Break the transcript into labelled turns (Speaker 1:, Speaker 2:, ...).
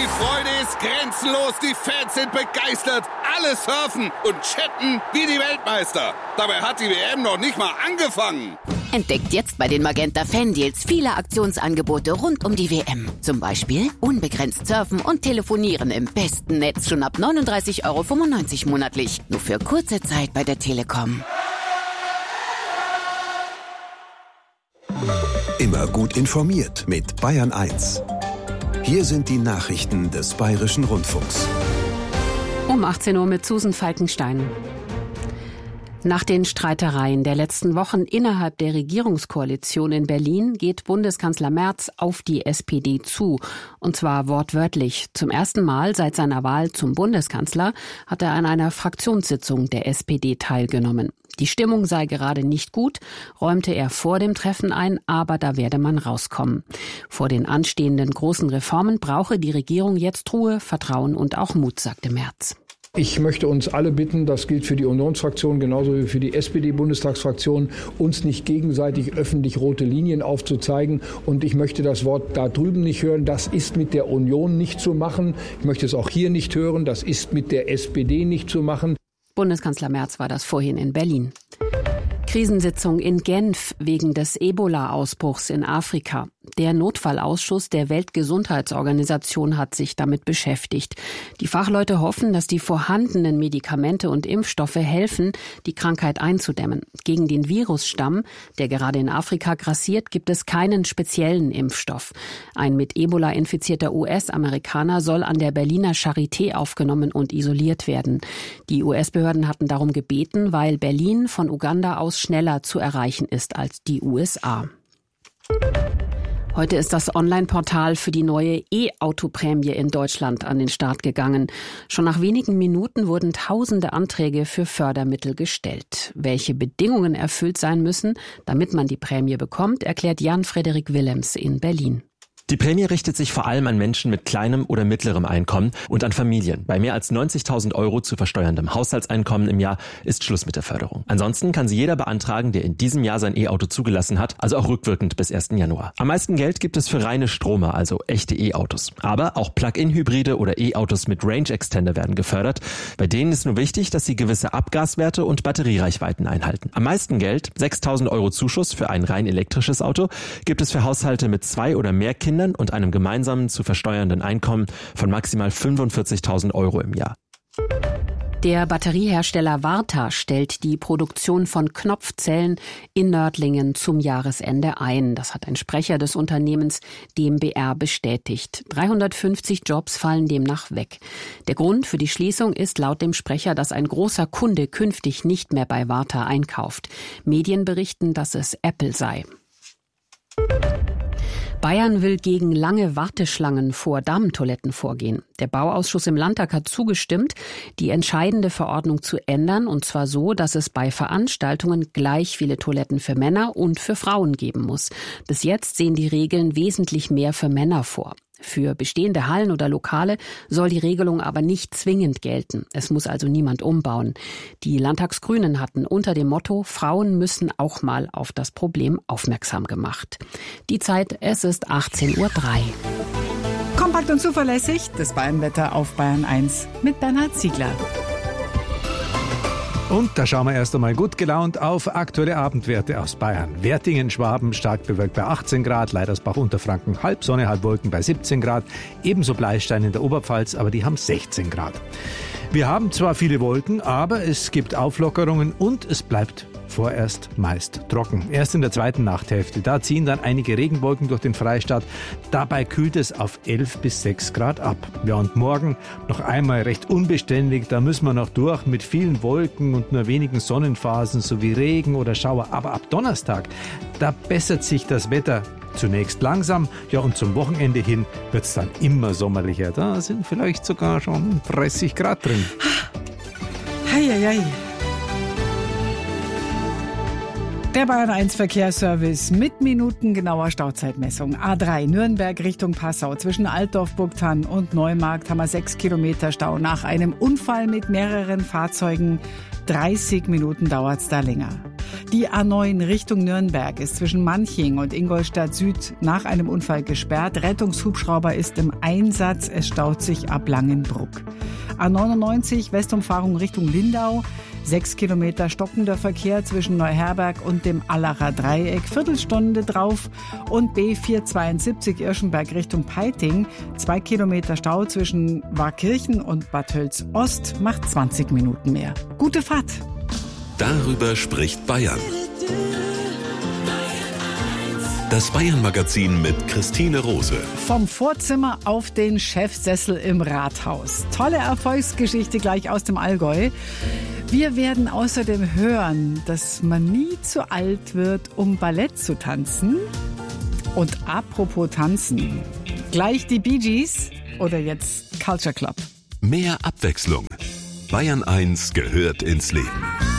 Speaker 1: Die Freude ist grenzenlos, die Fans sind begeistert, alle surfen und chatten wie die Weltmeister. Dabei hat die WM noch nicht mal angefangen.
Speaker 2: Entdeckt jetzt bei den Magenta Fan-Deals viele Aktionsangebote rund um die WM. Zum Beispiel unbegrenzt surfen und telefonieren im besten Netz schon ab 39,95 € monatlich. Nur für kurze Zeit bei der Telekom.
Speaker 3: Immer gut informiert mit Bayern 1. Hier sind die Nachrichten des Bayerischen Rundfunks.
Speaker 4: Um 18 Uhr mit Susan Falkenstein. Nach den Streitereien der letzten Wochen innerhalb der Regierungskoalition in Berlin geht Bundeskanzler Merz auf die SPD zu. Und zwar wortwörtlich. Zum ersten Mal seit seiner Wahl zum Bundeskanzler hat er an einer Fraktionssitzung der SPD teilgenommen. Die Stimmung sei gerade nicht gut, räumte er vor dem Treffen ein, aber da werde man rauskommen. Vor den anstehenden großen Reformen brauche die Regierung jetzt Ruhe, Vertrauen und auch Mut, sagte Merz.
Speaker 5: Ich möchte uns alle bitten, das gilt für die Unionsfraktion genauso wie für die SPD-Bundestagsfraktion, uns nicht gegenseitig öffentlich rote Linien aufzuzeigen. Und ich möchte das Wort da drüben nicht hören, das ist mit der Union nicht zu machen. Ich möchte es auch hier nicht hören, das ist mit der SPD nicht zu machen.
Speaker 4: Bundeskanzler Merz war das vorhin in Berlin. Krisensitzung in Genf wegen des Ebola-Ausbruchs in Afrika. Der Notfallausschuss der Weltgesundheitsorganisation hat sich damit beschäftigt. Die Fachleute hoffen, dass die vorhandenen Medikamente und Impfstoffe helfen, die Krankheit einzudämmen. Gegen den Virusstamm, der gerade in Afrika grassiert, gibt es keinen speziellen Impfstoff. Ein mit Ebola infizierter US-Amerikaner soll an der Berliner Charité aufgenommen und isoliert werden. Die US-Behörden hatten darum gebeten, weil Berlin von Uganda aus schneller zu erreichen ist als die USA. Heute ist das Online-Portal für die neue E-Auto-Prämie in Deutschland an den Start gegangen. Schon nach wenigen Minuten wurden tausende Anträge für Fördermittel gestellt. Welche Bedingungen erfüllt sein müssen, damit man die Prämie bekommt, erklärt Jan-Frederik Willems in Berlin.
Speaker 6: Die Prämie richtet sich vor allem an Menschen mit kleinem oder mittlerem Einkommen und an Familien. Bei mehr als 90.000 € zu versteuerndem Haushaltseinkommen im Jahr ist Schluss mit der Förderung. Ansonsten kann sie jeder beantragen, der in diesem Jahr sein E-Auto zugelassen hat, also auch rückwirkend bis 1. Januar. Am meisten Geld gibt es für reine Stromer, also echte E-Autos. Aber auch Plug-in-Hybride oder E-Autos mit Range-Extender werden gefördert. Bei denen ist nur wichtig, dass sie gewisse Abgaswerte und Batteriereichweiten einhalten. Am meisten Geld, 6.000 € Zuschuss für ein rein elektrisches Auto, gibt es für Haushalte mit 2 oder mehr Kindern und einem gemeinsamen zu versteuernden Einkommen von maximal 45.000 € im Jahr.
Speaker 4: Der Batteriehersteller Varta stellt die Produktion von Knopfzellen in Nördlingen zum Jahresende ein. Das hat ein Sprecher des Unternehmens DMBR bestätigt. 350 Jobs fallen demnach weg. Der Grund für die Schließung ist laut dem Sprecher, dass ein großer Kunde künftig nicht mehr bei Varta einkauft. Medien berichten, dass es Apple sei. Bayern will gegen lange Warteschlangen vor Damentoiletten vorgehen. Der Bauausschuss im Landtag hat zugestimmt, die entscheidende Verordnung zu ändern, und zwar so, dass es bei Veranstaltungen gleich viele Toiletten für Männer und für Frauen geben muss. Bis jetzt sehen die Regeln wesentlich mehr für Männer vor. Für bestehende Hallen oder Lokale soll die Regelung aber nicht zwingend gelten. Es muss also niemand umbauen. Die Landtagsgrünen hatten unter dem Motto Frauen müssen auch mal auf das Problem aufmerksam gemacht. Die Zeit, es ist 18:03 Uhr.
Speaker 7: Kompakt und zuverlässig, das Bayernwetter auf Bayern 1 mit Bernhard Ziegler.
Speaker 8: Und da schauen wir erst einmal gut gelaunt auf aktuelle Abendwerte aus Bayern. Wertingen, Schwaben, stark bewölkt bei 18 Grad, Leidersbach, Unterfranken, halb Sonne, halb Wolken bei 17 Grad, ebenso Bleistein in der Oberpfalz, aber die haben 16 Grad. Wir haben zwar viele Wolken, aber es gibt Auflockerungen und es bleibt vorerst meist trocken. Erst in der zweiten Nachthälfte, da ziehen dann einige Regenwolken durch den Freistaat. Dabei kühlt es auf 11 bis 6 Grad ab. Ja, und morgen noch einmal recht unbeständig. Da müssen wir noch durch mit vielen Wolken und nur wenigen Sonnenphasen sowie Regen oder Schauer. Aber ab Donnerstag, da bessert sich das Wetter zunächst langsam. Ja, und zum Wochenende hin wird es dann immer sommerlicher. Da sind vielleicht sogar schon 30 Grad drin.
Speaker 7: Heieiei. Der Bayern 1 Verkehrsservice mit minutengenauer Stauzeitmessung. A3 Nürnberg Richtung Passau. Zwischen Altdorf, Burgthann und Neumarkt haben wir 6 Kilometer Stau. Nach einem Unfall mit mehreren Fahrzeugen 30 Minuten dauert es da länger. Die A9 Richtung Nürnberg ist zwischen Manching und Ingolstadt Süd nach einem Unfall gesperrt. Rettungshubschrauber ist im Einsatz. Es staut sich ab Langenbruck. A99 Westumfahrung Richtung Lindau. 6 Kilometer stockender Verkehr zwischen Neuherberg und dem Allacher Dreieck. Viertelstunde drauf. Und B472 Irschenberg Richtung Peiting. 2 Kilometer Stau zwischen Warkirchen und Bad Hölz-Ost macht 20 Minuten mehr. Gute Fahrt.
Speaker 3: Darüber spricht Bayern. Das Bayern-Magazin mit Christine Rose.
Speaker 7: Vom Vorzimmer auf den Chefsessel im Rathaus. Tolle Erfolgsgeschichte gleich aus dem Allgäu. Wir werden außerdem hören, dass man nie zu alt wird, um Ballett zu tanzen. Und apropos tanzen, gleich die Bee Gees oder jetzt Culture Club.
Speaker 3: Mehr Abwechslung. Bayern 1 gehört ins Leben.